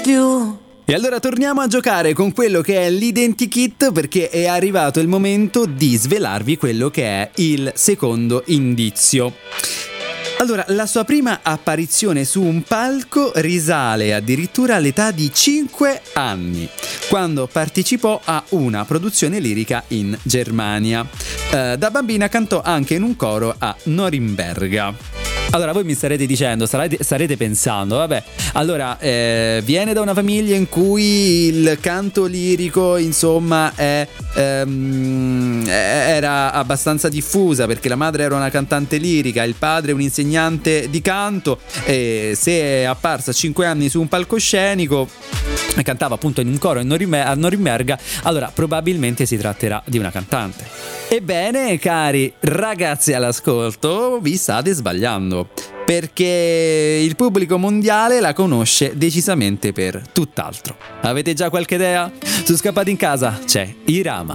più. E allora torniamo a giocare con quello che è l'identikit, perché è arrivato il momento di svelarvi quello che è il secondo indizio. Allora, la sua prima apparizione su un palco risale addirittura all'età di 5 anni, quando partecipò a una produzione lirica in Germania. Da bambina cantò anche in un coro a Norimberga. Allora voi mi starete dicendo, starete pensando, vabbè, allora Viene da una famiglia in cui il canto lirico, insomma, era abbastanza diffusa, perché la madre era una cantante lirica, il padre un insegnante di canto, e se è apparsa a 5 anni su un palcoscenico e cantava appunto in un coro a Norimberga, allora probabilmente si tratterà di una cantante. Ebbene, cari ragazzi all'ascolto, vi state sbagliando, perché il pubblico mondiale la conosce decisamente per tutt'altro. Avete già qualche idea? Su Scappati in casa c'è Irama.